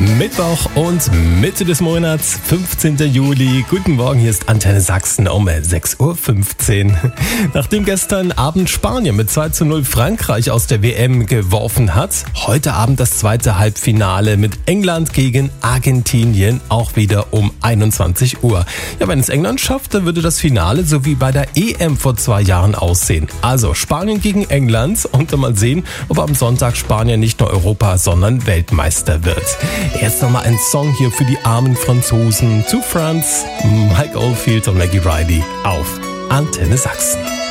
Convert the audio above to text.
Mittwoch und Mitte des Monats, 15. Juli. Guten Morgen, hier ist Antenne Sachsen um 6.15 Uhr. Nachdem gestern Abend Spanien mit 2:0 Frankreich aus der WM geworfen hat, heute Abend das zweite Halbfinale mit England gegen Argentinien, auch wieder um 21 Uhr. Ja, wenn es England schafft, dann würde das Finale so wie bei der EM vor 2 Jahren aussehen. Also Spanien gegen England und dann mal sehen, ob am Sonntag Spanien nicht nur Europa, sondern Weltmeister wird. Jetzt nochmal ein Song hier für die armen Franzosen. To France, Mike Oldfield und Maggie Riley auf Antenne Sachsen.